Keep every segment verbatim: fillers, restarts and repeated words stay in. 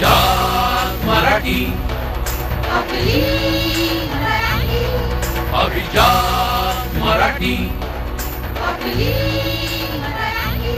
अभिजात मराठी, आपली मराठी, अभिजात मराठी, आपली मराठी.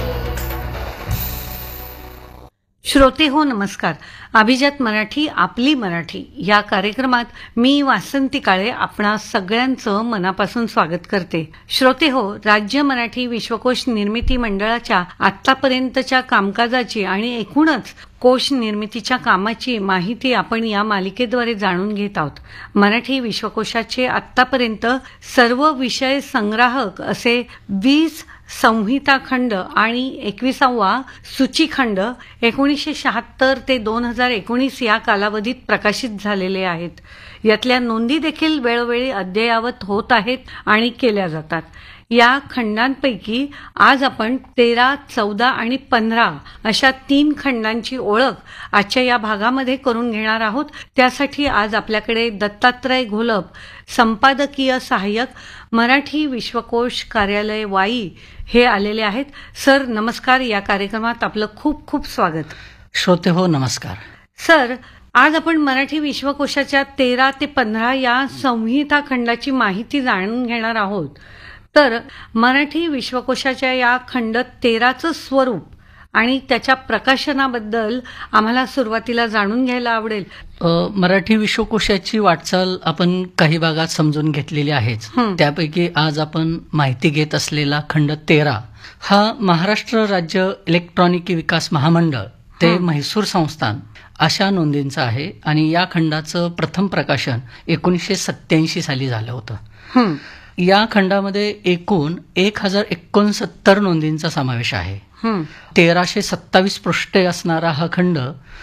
श्रोते हो नमस्कार. अभिजात मराठी आपली मराठी या कार्यक्रमात मी वासंती काळे आपणा सगळ्यांचं मनापासून स्वागत करते. श्रोते हो, राज्य मराठी विश्वकोश निर्मिती मंडळाच्या आतापर्यंतच्या कामकाजाची आणि एकूणच कोश निर्मितीच्या कामाची माहिती आपण या मालिकेद्वारे जाणून घेत आहोत. मराठी विश्वकोशाचे आतापर्यंत सर्व विषय संग्राहक असे वीस संहिता खंड आणि एकविसावा सूचीखंड एकोणीसशे शहात्तर ते दोन हजार एकोणीस या कालावधीत प्रकाशित झालेले आहेत. यातल्या नोंदी देखील वेळोवेळी अद्ययावत होत आहेत आणि केल्या जातात. या खंडांपैकी आज आपण तेरा, चौदा आणि पंधरा अशा तीन खंडांची ओळख आजच्या या भागामध्ये करून घेणार आहोत. त्यासाठी आज आपल्याकडे दत्तात्रय घोलप, संपादकीय सहाय्यक, मराठी विश्वकोश कार्यालय वाई हे आलेले आहेत. सर नमस्कार. या कार्यक्रमात आपलं खूप खूप स्वागत. श्रोते हो नमस्कार. सर, आज आपण मराठी विश्वकोशाच्या तेरा ते पंधरा या संहिता खंडाची माहिती जाणून घेणार आहोत. तर मराठी विश्वकोशाच्या या खंड तेराचं स्वरूप आणि त्याच्या प्रकाशनाबद्दल आम्हाला सुरुवातीला जाणून घ्यायला आवडेल. अ, मराठी विश्वकोशाची वाटचाल आपण काही भागात समजून घेतलेली आहेच. त्यापैकी आज आपण माहिती घेत असलेला खंड तेरा हा महाराष्ट्र राज्य इलेक्ट्रॉनिक विकास महामंडळ ते म्हैसूर संस्थान अशा नोंदींचा आहे आणि या खंडाचं प्रथम प्रकाशन एकोणीसशे सत्याऐंशी साली झालं होतं. या खंडामध्ये एकूण एक हजार एकोणसत्तर नोंदींचा समावेश आहे. तेराशे सत्तावीस पृष्ठे असणारा हा खंड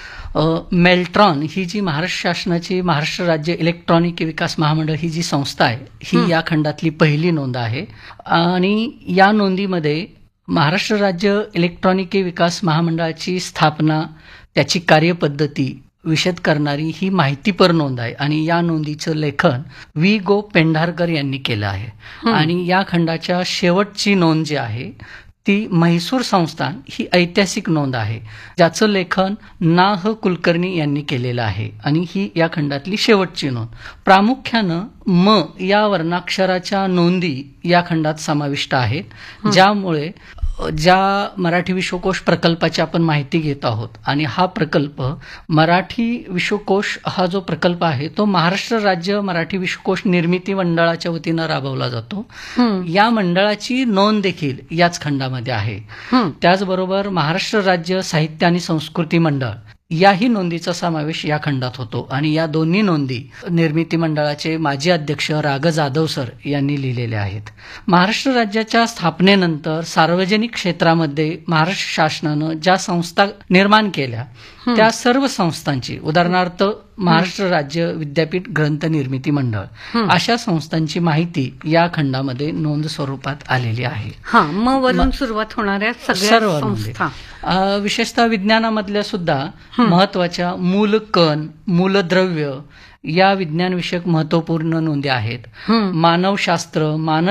मेल्ट्रॉन ही जी महाराष्ट्र शासनाची महाराष्ट्र राज्य इलेक्ट्रॉनिक विकास महामंडळ ही जी संस्था आहे ही या खंडातली पहिली नोंद आहे. आणि या नोंदीमध्ये महाराष्ट्र राज्य इलेक्ट्रॉनिक विकास महामंडळाची स्थापना, त्याची कार्यपद्धती विशद करणारी ही माहितीपर नोंद आहे आणि या नोंदीचं लेखन वी गो पेंढारकर यांनी केलं आहे. आणि या खंडाच्या शेवटची नोंद जी आहे ती म्हैसूर संस्थान ही ऐतिहासिक नोंद आहे, ज्याचं लेखन ना ह कुलकर्णी यांनी केलेलं आहे आणि ही या खंडातली शेवटची नोंद. प्रामुख्यानं म या वर्णाक्षराच्या नोंदी या खंडात समाविष्ट आहेत, ज्यामुळे ज्या मराठी विश्वकोश प्रकल्पाची आपण माहिती घेत आहोत आणि हा प्रकल्प मराठी विश्वकोश हा जो प्रकल्प आहे तो महाराष्ट्र राज्य मराठी विश्वकोश निर्मिती मंडळाच्या वतीनं राबवला जातो. या मंडळाची नोंद देखील याच खंडामध्ये आहे. त्याचबरोबर महाराष्ट्र राज्य साहित्य आणि संस्कृती मंडळ याही नोंदीचा समावेश या खंडात होतो आणि या दोन्ही नोंदी निर्मिती मंडळाचे माजी अध्यक्ष राग जाधव सर यांनी लिहिलेल्या आहेत. महाराष्ट्र राज्याच्या स्थापनेनंतर सार्वजनिक क्षेत्रामध्ये महाराष्ट्र शासनानं ज्या संस्था निर्माण केल्या त्या सर्व संस्थांची, उदाहरणार्थ महाराष्ट्र राज्य विद्यापीठ ग्रंथ निर्मिती मंडळ अशा संस्थांची माहिती या खंडामध्ये नोंद स्वरूपात आलेली आहे. मग वरून सुरुवात होणाऱ्या सर्व संस्था, विशेषतः विज्ञानामधल्या सुद्धा महत्वाच्या मूलकण, मूलद्रव्य या विज्ञान विषयक महत्वपूर्ण नोंदी आहेत. मानवशास्त्र, मानस